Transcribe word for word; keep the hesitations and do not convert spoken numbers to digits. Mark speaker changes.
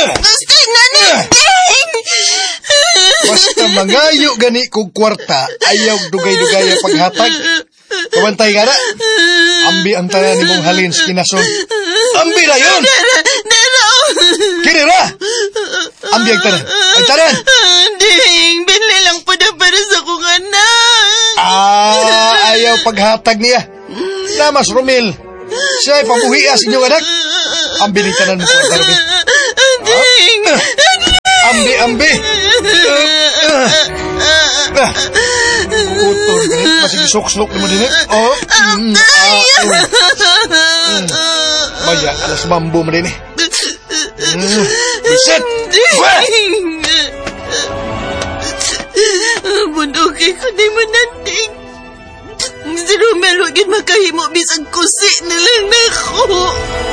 Speaker 1: Gusto na ninding!
Speaker 2: Basta mangayo gani kong kwarta, ayaw dugay-dugay ang paghatag. Kabantay ka na. Ambi ang tanan ni mong halin sa kinason. Ambi na yun!
Speaker 1: Dara! Dara!
Speaker 2: Kinira! Ambi ang tanan. Ang tanan!
Speaker 1: Ding! Binli lang po na para sa kong anak!
Speaker 2: Ah, ayaw paghatag niya. Namas, Romil. Siya'y pabuhias inyong anak. Ambi ni tanan mo kwarta, Romil.
Speaker 1: Ding!
Speaker 2: Ambi, ambi! Kutor ka rin. Masig sok-sok naman din eh. Oh. Mm, ah, mm. Maya, alas bambu mo din eh. Mm. Bisit!
Speaker 1: Bunduki ko di mo nanding. Si Romel, huwag yun makahimo bisang kusi na lang na ako.